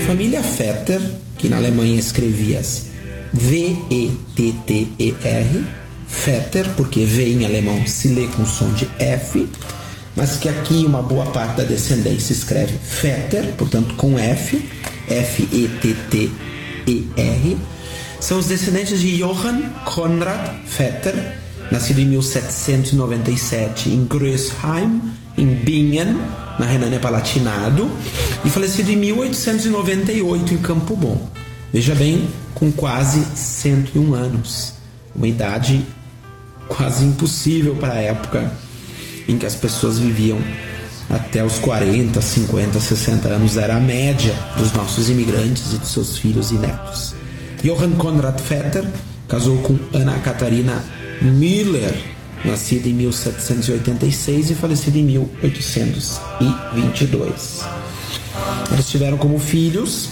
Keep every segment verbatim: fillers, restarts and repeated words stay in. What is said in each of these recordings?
família Vetter, que na Alemanha escrevia-se V E T T E R, Vetter, porque V em alemão se lê com som de F, mas que aqui uma boa parte da descendência escreve Vetter, portanto com F, F E T T E R, são os descendentes de Johann Conrad Vetter, nascido em mil setecentos e noventa e sete em Grösheim, em Bingen, na Renânia-Palatinado, e falecido em mil oitocentos e noventa e oito em Campo Bom. Veja bem, com quase cento e um anos, uma idade quase impossível para a época em que as pessoas viviam até os quarenta, cinquenta, sessenta anos, era a média dos nossos imigrantes e dos seus filhos e netos. Johann Conrad Vetter casou com Ana Catarina Müller, nascida em mil setecentos e oitenta e seis e falecida em mil oitocentos e vinte e dois. Eles tiveram como filhos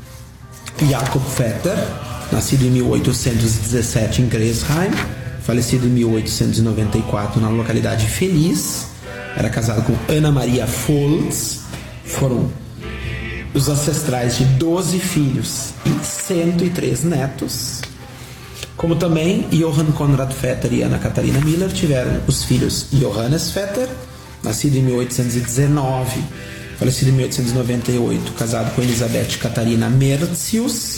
Jakob Vetter, nascido em mil oitocentos e dezessete em Grösheim, falecido em mil oitocentos e noventa e quatro na localidade Feliz. Era casado com Ana Maria Volz. Foram os ancestrais de doze filhos e cento e três netos. Como também Johann Conrad Vetter e Ana Catarina Müller tiveram os filhos Johannes Vetter, nascido em mil oitocentos e dezenove, falecido em mil oitocentos e noventa e oito, casado com Elisabeth Catarina Mercius,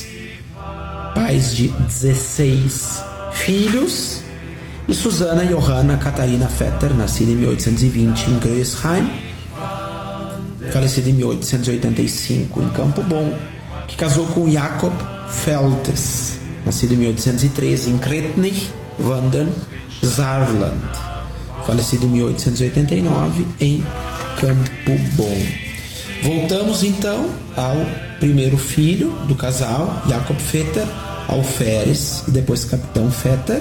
pais de dezesseis filhos, e Susana Johanna Catarina Vetter, nascida em mil oitocentos e vinte em Grösheim, falecida em mil oitocentos e oitenta e cinco em Campo Bom, que casou com Jakob Feltes, nascido em mil oitocentos e treze em Kretnich, Wandern, Saarland, falecido em mil oitocentos e oitenta e nove em Campo Bom. Voltamos então ao primeiro filho do casal, Jakob Vetter, Alferes e depois Capitão Vetter,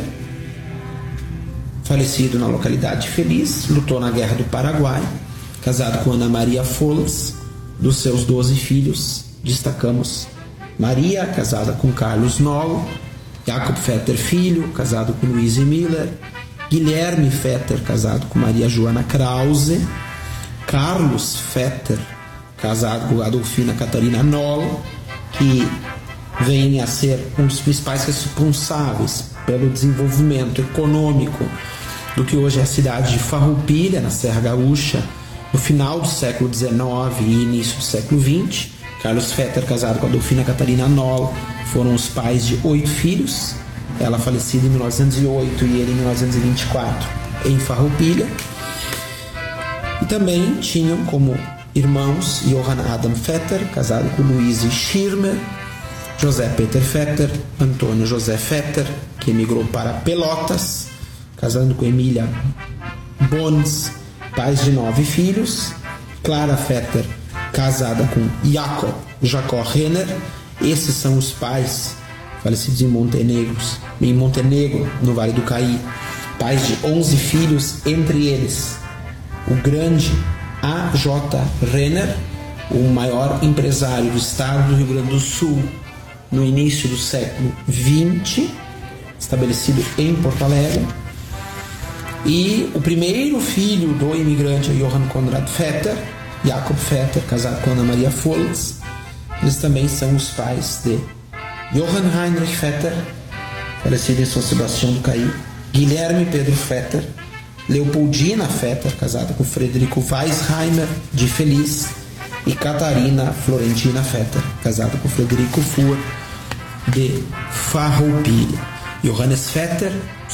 falecido na localidade Feliz, lutou na Guerra do Paraguai, casado com Ana Maria Volz. Dos seus doze filhos, destacamos Maria, casada com Carlos Nolo, Jakob Vetter filho, casado com Luise Miller, Guilherme Vetter, casado com Maria Joana Krause, Carlos Vetter, casado com Adolfina Catarina Nolo, que vem a ser um dos principais responsáveis pelo desenvolvimento econômico do que hoje é a cidade de Farroupilha, na Serra Gaúcha, no final do século dezenove e início do século vinte. Carlos Vetter, casado com Adolfina Catarina Nolo, foram os pais de oito filhos, ela falecida em mil novecentos e oito e ele em mil novecentos e vinte e quatro em Farroupilha. E também tinham como irmãos Johann Adam Vetter, casado com Luise Schirmer, José Peter Vetter, Antônio José Vetter, que emigrou para Pelotas, casando com Emília Bones, pais de nove filhos, Clara Vetter, casada com Jakob Jacó Renner. Esses são os pais falecidos em Montenegro, em Montenegro, no Vale do Caí, pais de onze filhos, entre eles o grande A J Renner, o maior empresário do estado do Rio Grande do Sul no início do século vinte, estabelecido em Porto Alegre. E o primeiro filho do imigrante é Johann Conrad Vetter, Jakob Vetter, casado com Ana Maria Volz. Eles também são os pais de Johann Heinrich Vetter, falecido em São Sebastião do Caí, Guilherme Pedro Vetter, Leopoldina Vetter, casada com Frederico Weisheimer, de Feliz, e Catarina Florentina Vetter, casada com Frederico Fuhr, de Farroupilha. Johannes Vetter,